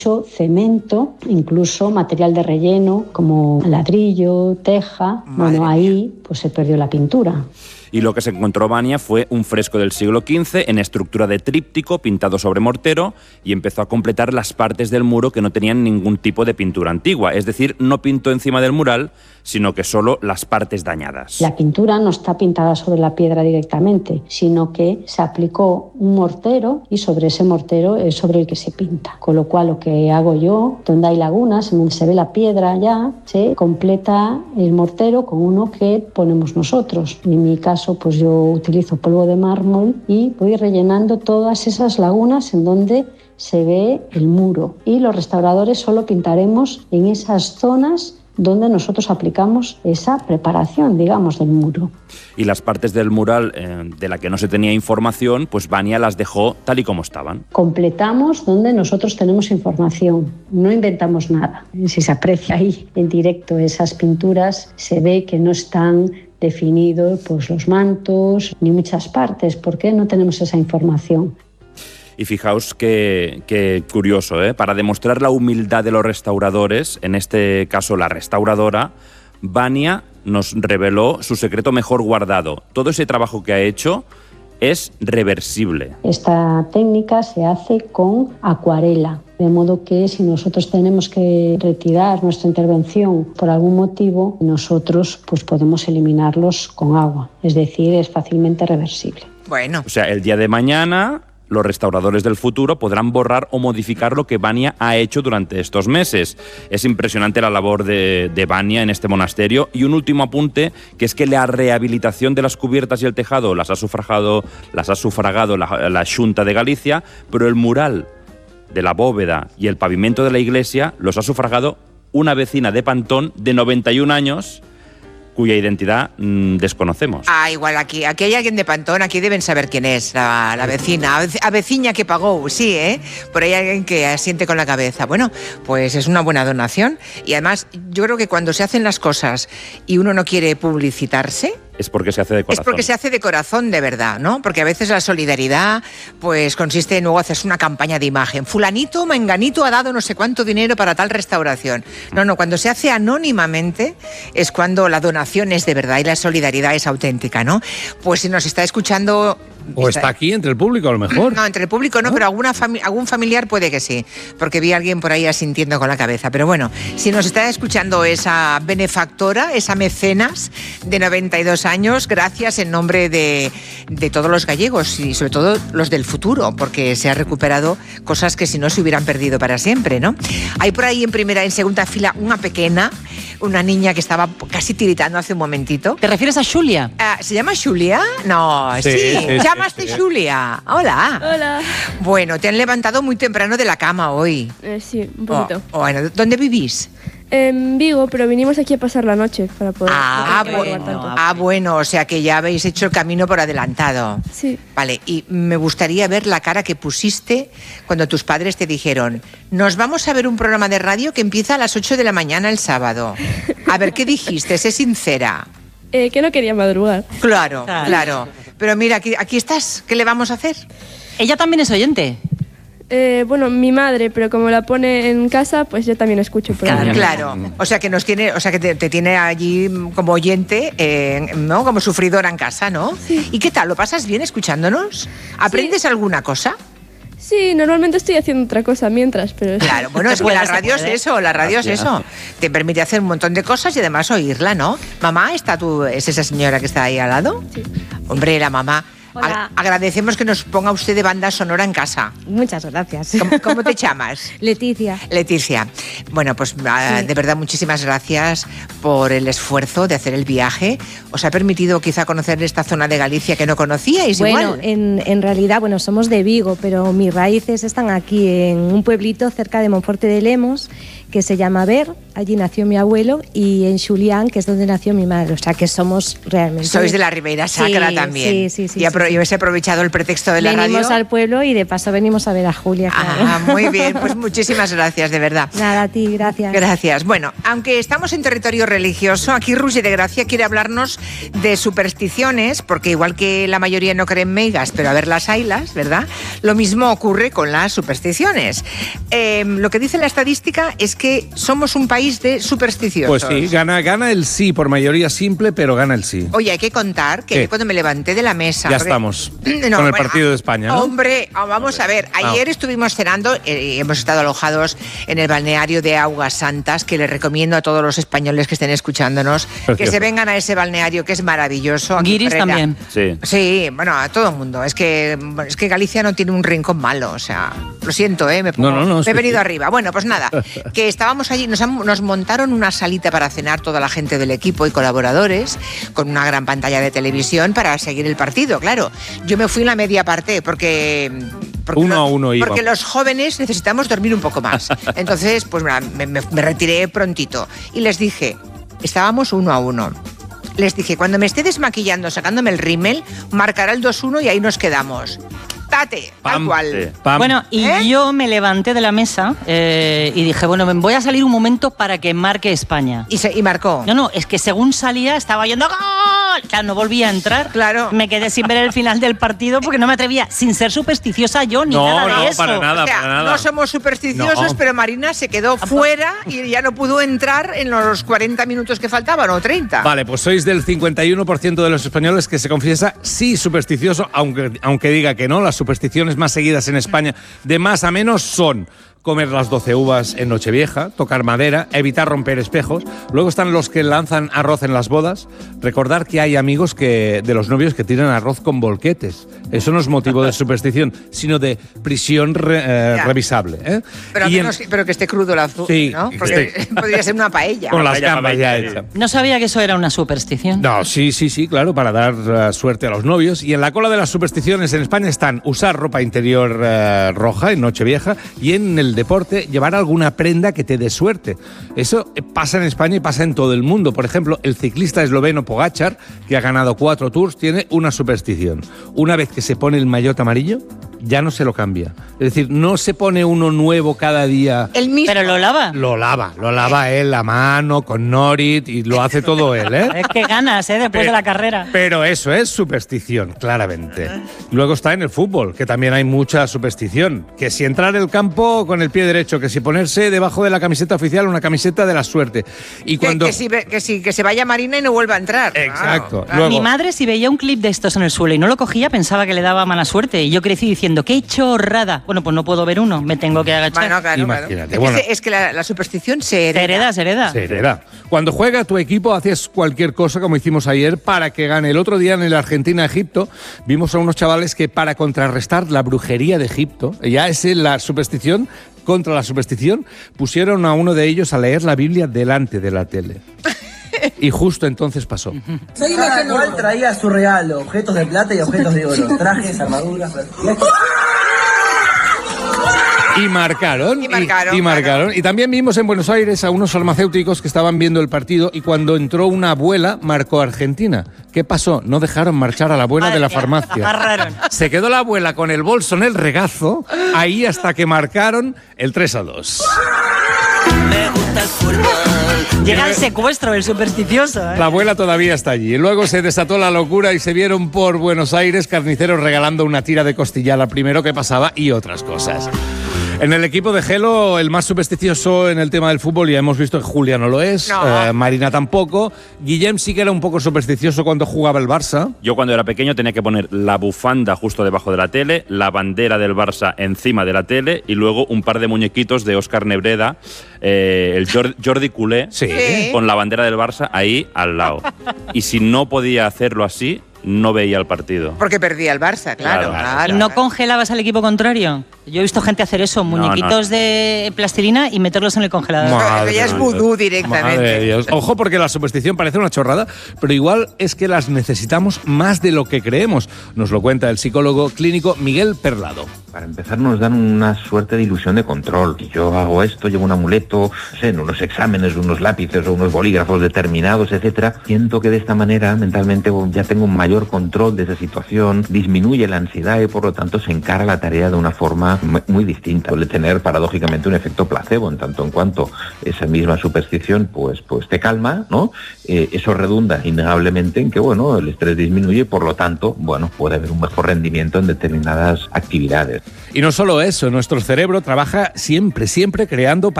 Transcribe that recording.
cemento, incluso material de relleno como ladrillo, teja. Bueno, ahí pues se perdió la pintura. Y lo que se encontró Vania fue un fresco del siglo XV en estructura de tríptico pintado sobre mortero y empezó a completar las partes del muro que no tenían ningún tipo de pintura antigua. Es decir, no pintó encima del mural, sino que solo las partes dañadas. La pintura no está pintada sobre la piedra directamente, sino que se aplicó un mortero y sobre ese mortero es sobre el que se pinta. Con lo cual lo que hago yo, donde hay lagunas, donde se ve la piedra ya, se completa el mortero con uno que ponemos nosotros. En mi caso, pues yo utilizo polvo de mármol y voy rellenando todas esas lagunas en donde se ve el muro. Y los restauradores solo pintaremos en esas zonas donde nosotros aplicamos esa preparación, digamos, del muro. Y las partes del mural de la que no se tenía información, pues Vania las dejó tal y como estaban. Completamos donde nosotros tenemos información, no inventamos nada. Si se aprecia ahí en directo esas pinturas, se ve que no están definidos pues, los mantos ni muchas partes, porque no tenemos esa información. Y fijaos qué curioso, ¿eh? Para demostrar la humildad de los restauradores, en este caso la restauradora, Vania nos reveló su secreto mejor guardado. Todo ese trabajo que ha hecho es reversible. Esta técnica se hace con acuarela, de modo que si nosotros tenemos que retirar nuestra intervención por algún motivo, nosotros pues podemos eliminarlos con agua, es decir, es fácilmente reversible. Bueno. O sea, el día de mañana los restauradores del futuro podrán borrar o modificar lo que Vania ha hecho durante estos meses. Es impresionante la labor de Vania en este monasterio. Y un último apunte, que es que la rehabilitación de las cubiertas y el tejado las ha sufragado la Xunta de Galicia, pero el mural de la bóveda y el pavimento de la iglesia los ha sufragado una vecina de Pantón de 91 años, cuya identidad desconocemos. Igual aquí hay alguien de Pantón, aquí deben saber quién es la vecina, a veciña que pagó, sí, por ahí alguien que asiente con la cabeza. Bueno, pues es una buena donación y además yo creo que cuando se hacen las cosas y uno no quiere publicitarse, es porque se hace de corazón. Es porque se hace de corazón, de verdad, ¿no? Porque a veces la solidaridad pues consiste en luego hacerse una campaña de imagen. Fulanito, menganito ha dado no sé cuánto dinero para tal restauración. No, cuando se hace anónimamente es cuando la donación es de verdad y la solidaridad es auténtica, ¿no? Pues si nos está escuchando... O está aquí entre el público, a lo mejor. No, entre el público no, pero algún familiar puede que sí, porque vi a alguien por ahí asintiendo con la cabeza. Pero bueno, si nos está escuchando esa benefactora, esa mecenas de 92 años, gracias en nombre de todos los gallegos y sobre todo los del futuro, porque se ha recuperado cosas que si no se hubieran perdido para siempre, ¿no? Hay por ahí en segunda fila una niña que estaba casi tiritando hace un momentito. ¿Te refieres a Xulia? ¿Se llama Xulia? No, sí. ¿Llamaste Xulia? Hola. Hola. Bueno, te han levantado muy temprano de la cama hoy. Sí, un poquito. Bueno, ¿dónde vivís? En Vigo, pero vinimos aquí a pasar la noche para poder... Bueno, o sea que ya habéis hecho el camino por adelantado. Sí. Vale, y me gustaría ver la cara que pusiste cuando tus padres te dijeron: nos vamos a ver un programa de radio que empieza a las 8 de la mañana el sábado. A ver, ¿qué dijiste? Sé sincera. Que no quería madrugar. Claro. Pero mira, aquí estás. ¿Qué le vamos a hacer? Ella también es oyente. Bueno, mi madre, pero como la pone en casa, pues yo también escucho por ahí. Claro. O sea que te tiene allí como oyente, ¿no? Como sufridora en casa, ¿no? Sí. ¿Y qué tal? ¿Lo pasas bien escuchándonos? ¿Aprendes alguna cosa? Sí, normalmente estoy haciendo otra cosa mientras, pero... Claro, bueno, es que la radio es eso, Te permite hacer un montón de cosas y además oírla, ¿no? Mamá, ¿es esa señora que está ahí al lado? Sí. Hombre, la mamá... Hola. Agradecemos que nos ponga usted de banda sonora en casa. Muchas gracias. ¿Cómo te llamas? Leticia. Bueno, pues de verdad muchísimas gracias por el esfuerzo de hacer el viaje. ¿Os ha permitido quizá conocer esta zona de Galicia que no conocíais? Bueno, igual? en realidad, somos de Vigo, pero mis raíces están aquí en un pueblito cerca de Monforte de Lemos, que se llama Ver, allí nació mi abuelo, y en Xulián, que es donde nació mi madre, o sea que somos realmente... Sois de la Ribeira Sacra también. Sí. Y y habéis aprovechado el pretexto de la radio. Venimos al pueblo y de paso venimos a ver a Julia. Claro. Muy bien, pues muchísimas gracias, de verdad. Nada, a ti, gracias. Gracias. Bueno, aunque estamos en territorio religioso, aquí Roger de Gracia quiere hablarnos de supersticiones, porque igual que la mayoría no creen meigas, pero a ver las haylas, ¿verdad? Lo mismo ocurre con las supersticiones. Lo que dice la estadística es que somos un país de supersticiosos. Pues sí, gana el sí por mayoría simple, pero gana el sí. Oye, hay que contar que cuando me levanté de la mesa... Ya estamos con el partido de España, ¿no? Hombre, vamos a ver. Ayer estuvimos cenando, hemos estado alojados en el balneario de Aguas Santas, que les recomiendo a todos los españoles que estén escuchándonos que se vengan a ese balneario, que es maravilloso. Guiris también. Sí. Sí, bueno, a todo el mundo. Es que Galicia no tiene un rincón malo, o sea, lo siento, me he venido arriba. Bueno, pues nada, que estábamos allí, nos montaron una salita para cenar toda la gente del equipo y colaboradores, con una gran pantalla de televisión para seguir el partido, claro. Yo me fui en la media parte porque 1-1 iba. Porque los jóvenes necesitamos dormir un poco más. Entonces, pues me retiré prontito y les dije, estábamos 1-1. Les dije, cuando me esté desmaquillando, sacándome el rímel, marcará el 2-1 y ahí nos quedamos. Tate, tal cual. Bueno, y yo me levanté de la mesa y dije, bueno, voy a salir un momento para que marque España. Y marcó. No, es que según salía estaba oyendo ¡gol! Claro, no volvía a entrar. Claro. Me quedé sin ver el final del partido porque no me atrevía, sin ser supersticiosa yo ni nada de eso. Para nada, o sea, para nada. No somos supersticiosos, pero Marina se quedó fuera y ya no pudo entrar en los 40 minutos que faltaban, o 30. Vale, pues sois del 51% de los españoles que se confiesa sí supersticioso, aunque diga que no. Las supersticiones más seguidas en España, de más a menos, son comer las 12 uvas en Nochevieja, tocar madera, evitar romper espejos. Luego están los que lanzan arroz en las bodas. Recordar que hay amigos de los novios que tiran arroz con bolquetes. Eso no es motivo de superstición, sino de prisión revisable. Pero que esté crudo la azúcar, sí, ¿no? Porque podría ser una paella. Con las gambas ya hechas. No sabía que eso era una superstición. No, sí, claro, para dar suerte a los novios. Y en la cola de las supersticiones en España están usar ropa interior roja en Nochevieja y en el deporte llevar alguna prenda que te dé suerte. Eso pasa en España y pasa en todo el mundo. Por ejemplo, el ciclista esloveno Pogačar, que ha ganado 4 Tours, tiene una superstición. Una vez que se pone el maillot amarillo, ya no se lo cambia. Es decir, no se pone uno nuevo cada día. El mismo. ¿Pero lo lava? Lo lava él a mano, con Norit, y lo hace todo él, ¿eh? Es que ganas, después de la carrera. Pero eso es superstición, claramente. Luego está en el fútbol, que también hay mucha superstición. Que si entrar el campo con el pie derecho, que si ponerse debajo de la camiseta oficial una camiseta de la suerte. Y cuando... que se vaya Marina y no vuelva a entrar. Exacto. Claro. Luego... Mi madre, si veía un clip de estos en el suelo y no lo cogía, pensaba que le daba mala suerte. Y yo crecí diciendo, ¡qué chorrada! Bueno, pues no puedo ver uno, me tengo que agachar. Bueno, claro. Imagínate. Es que la superstición se hereda. Se hereda. Se hereda. Cuando juega tu equipo haces cualquier cosa, como hicimos ayer, para que gane. El otro día en el Argentina-Egipto vimos a unos chavales que, para contrarrestar la brujería de Egipto, ya es la superstición contra la superstición, pusieron a uno de ellos a leer la Biblia delante de la tele. Y justo entonces pasó. Cada cual traía su regalo, objetos de plata y objetos de oro, trajes, armaduras. Y marcaron. Claro. Y también vimos en Buenos Aires a unos farmacéuticos que estaban viendo el partido y cuando entró una abuela marcó Argentina. ¿Qué pasó? No dejaron marchar a la abuela de la farmacia. Agarraron. Se quedó la abuela con el bolso en el regazo ahí hasta que marcaron el 3-2. Llega el secuestro, el supersticioso. La abuela todavía está allí. Luego se desató la locura y se vieron por Buenos Aires carniceros regalando una tira de costilla al primero que pasaba y otras cosas. En el equipo de Gelo, el más supersticioso en el tema del fútbol, ya hemos visto que Julia no lo es, no. Marina tampoco. Guillem sí que era un poco supersticioso cuando jugaba el Barça. Yo cuando era pequeño tenía que poner la bufanda justo debajo de la tele, la bandera del Barça encima de la tele y luego un par de muñequitos de Óscar Nebreda, el Jordi Culé, Sí. con la bandera del Barça ahí al lado. Y si no podía hacerlo así, no veía el partido. Porque perdía el Barça, claro. ¿Y no congelabas al equipo contrario? Yo he visto gente hacer eso, muñequitos de plastilina y meterlos en el congelador. Madre ya es vudú directamente. Madre de Dios. Ojo, porque la superstición parece una chorrada, pero igual es que las necesitamos más de lo que creemos. Nos lo cuenta el psicólogo clínico Miguel Perlado. Para empezar, nos dan una suerte de ilusión de control. Si yo hago esto, llevo un amuleto, no sé, en unos exámenes, unos lápices o unos bolígrafos determinados, etcétera, siento que de esta manera mentalmente ya tengo un mayor control de esa situación, disminuye la ansiedad y por lo tanto se encara la tarea de una forma muy distinta. Suele tener paradójicamente un efecto placebo, en tanto en cuanto esa misma superstición pues te calma, ¿no? Eso redunda innegablemente en que, bueno, el estrés disminuye y por lo tanto, bueno, puede haber un mejor rendimiento en determinadas actividades. Y no solo eso, nuestro cerebro trabaja siempre creando